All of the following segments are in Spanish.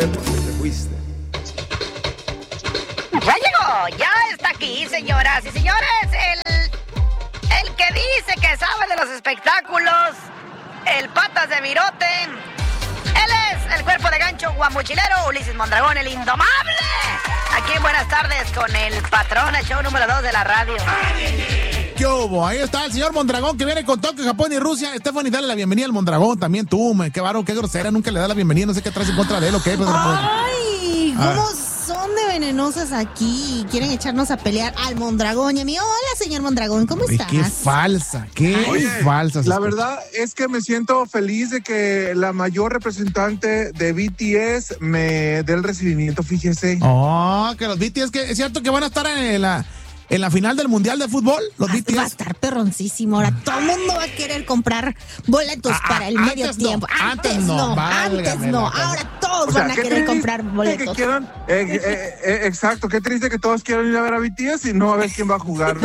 sabemos que te fuiste. Ya llegó, ya está aquí, señoras y señores, el que dice que sabe de los espectáculos, el patas de virote. Él es el cuerpo de gancho guamuchilero, Ulises Mondragón, el indomable. Aquí en Buenas Tardes con el patrón, el show número 2 de la radio. ¿Qué hubo? Ahí está el señor Mondragón que viene con Tokio, Japón y Rusia. Stephanie, dale la bienvenida al Mondragón también tú, qué varón, qué grosera, nunca le da la bienvenida, no sé qué traes en contra de él o qué. Ay, ¿cómo son de venenosas aquí? Quieren echarnos a pelear al Mondragón y a mí. Hola, señor Mondragón, ¿cómo estás? Qué falsa, falsa. La verdad es que me siento feliz de que la mayor representante de BTS me dé el recibimiento, fíjese. Oh, que los BTS, que es cierto que van a estar en la final del Mundial de Fútbol, los BTS. Va a estar perroncísimo. Ahora todo el mundo va a querer comprar boletos para el medio tiempo. Antes no. Ahora todos van a querer comprar boletos. Exacto, qué triste que todos quieran ir a ver a BTS y no a ver quién va a jugar.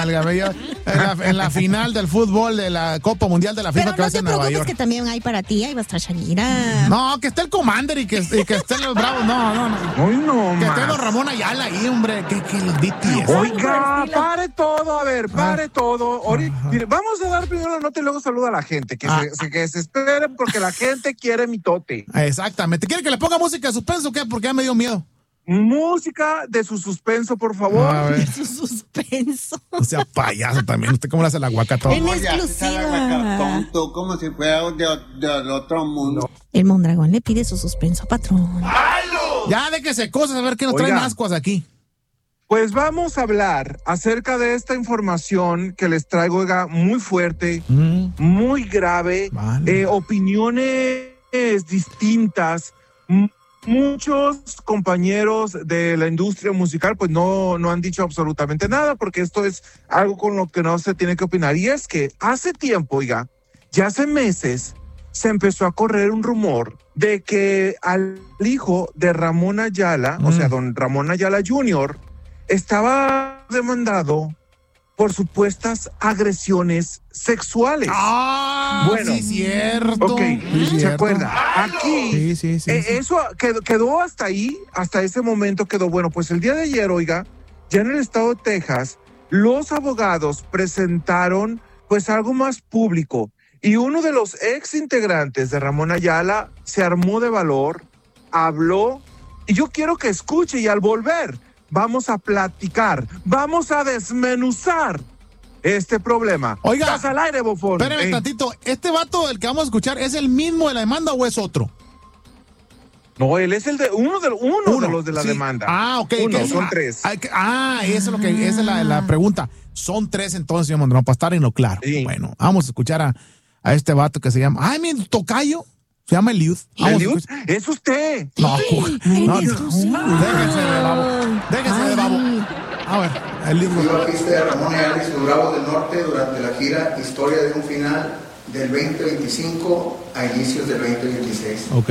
En la final del fútbol de la Copa Mundial de la FIFA, pero que va a ser en Nueva York. Pero no te preocupes, que también hay para ti, ahí va a estar Shakira. No, que esté el Commander y que estén los Bravos. No. Uy, no, que esté los Ramón Ayala ahí, hombre. Que los BTS. Oiga, pare todo, a ver, pare todo. Mire, vamos a dar primero la nota y luego saluda a la gente. Que se esperen porque la gente quiere mitote. Exactamente. ¿Quiere que le ponga música de suspenso o qué? Porque ya me dio miedo. Música de su suspenso, por favor. De su suspenso. O sea, payaso también. ¿Usted cómo le hace la guacatón? En exclusiva. Tonto, como si fuera del otro mundo. El Mondragón le pide su suspenso, patrón. ¡Halo! Ya déjese cosas, a ver qué nos traen ascuas aquí. Pues vamos a hablar acerca de esta información que les traigo, oiga, muy fuerte, muy grave, opiniones distintas. Muchos compañeros de la industria musical pues no han dicho absolutamente nada porque esto es algo con lo que no se tiene que opinar. Y es que hace tiempo, oiga, ya hace meses se empezó a correr un rumor de que al hijo de Ramón Ayala, o sea, don Ramón Ayala Jr., estaba demandado por supuestas agresiones sexuales. Bueno, sí, cierto. Ok, sí, ¿se acuerda? Aquí, sí. Eso quedó hasta ahí, hasta ese momento quedó. Bueno, pues el día de ayer, oiga, ya en el estado de Texas, los abogados presentaron pues algo más público. Y uno de los ex integrantes de Ramón Ayala se armó de valor, habló, y yo quiero que escuche y al volver vamos a platicar, vamos a desmenuzar este problema. Oiga, estás al aire, bofón. Espérame tantito, ¿este vato del que vamos a escuchar es el mismo de la demanda o es otro? No, él es uno de los de la demanda. Ah, ok. Son tres. Eso es lo que esa es la pregunta. Son tres entonces, señor Mondragón, para estar en lo claro. Sí. Bueno, vamos a escuchar a este vato que se llama, mi tocayo. Se llama Eliud. ¿Eliud? ¡Es usted! No, déjense de babo. A ver, Eliud. Fui bajista de Ramón Ayala y sus Bravos del Norte durante la gira Historia de un Final del 2025 a inicios del 2026. Ok.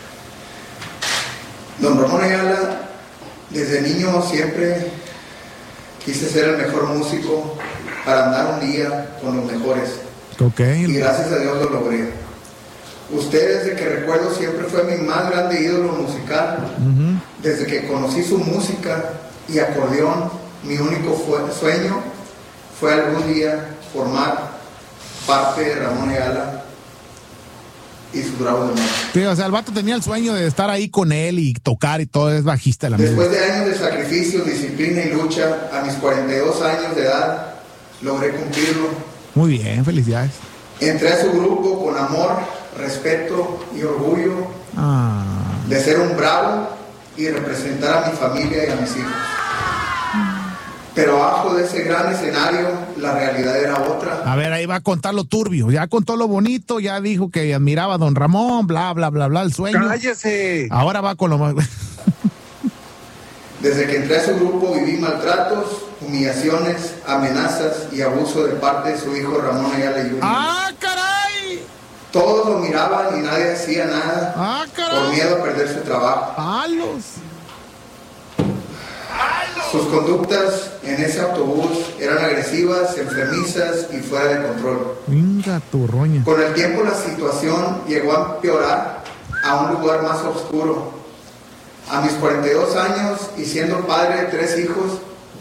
Don Ramón Ayala, desde niño siempre quise ser el mejor músico para andar un día con los mejores. Ok. Y gracias a Dios lo logré. Usted, desde que recuerdo, siempre fue mi más grande ídolo musical. Desde que conocí su música y acordeón, mi único sueño fue algún día formar parte de Ramón Ayala y sus Bravos del Norte. Sí, o sea, el vato tenía el sueño de estar ahí con él y tocar y todo, es bajista de la Después de años de sacrificio, disciplina y lucha, a mis 42 años de edad, logré cumplirlo. Muy bien, felicidades. Entré a su grupo con amor, respeto y orgullo de ser un bravo y representar a mi familia y a mis hijos. Pero abajo de ese gran escenario, la realidad era otra. A ver, ahí va a contar lo turbio. Ya contó lo bonito, ya dijo que admiraba a don Ramón, bla, bla, bla, bla, el sueño. ¡Cállese! Ahora va con lo más... Desde que entré a su grupo viví maltratos, humillaciones, amenazas y abuso de parte de su hijo Ramón Ayala Jr. ¡Ah, caray! Todos lo miraban y nadie hacía nada. ¡Ah, caray! Por miedo a perder su trabajo. ¡Palos! Sus conductas en ese autobús eran agresivas, enfermizas y fuera de control. Venga, tu roña. Con el tiempo la situación llegó a empeorar a un lugar más oscuro, A mis 42 años y siendo padre de 3 hijos,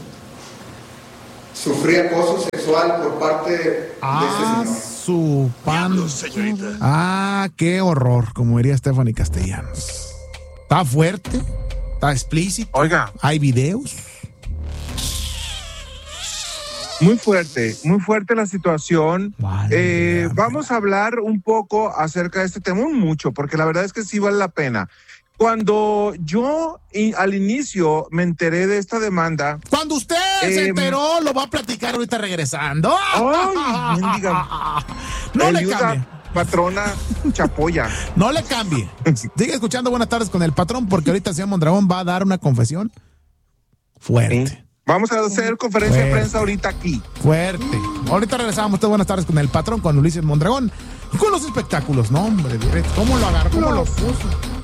sufrí acoso sexual por parte de este señor. Su pan. Qué horror, como diría Stephanie Castellanos. Está fuerte, está explícito. Oiga. Hay videos. Muy fuerte la situación. Vamos a hablar un poco acerca de este tema, mucho, porque la verdad es que sí vale la pena. Cuando yo al inicio me enteré de esta demanda... Cuando usted se enteró, lo va a platicar ahorita regresando. ¡Ay, mendiga! No le cambie. Patrona Chapoya. No le cambie. Sigue escuchando Buenas Tardes con el Patrón, porque ahorita el señor Mondragón va a dar una confesión fuerte. ¿Sí? Vamos a hacer conferencia de prensa ahorita aquí. Fuerte. Ahorita regresamos. Buenas Tardes con el Patrón, con Ulises Mondragón. Con los espectáculos, no, hombre. ¿Cómo lo agarró? ¿Cómo lo puso?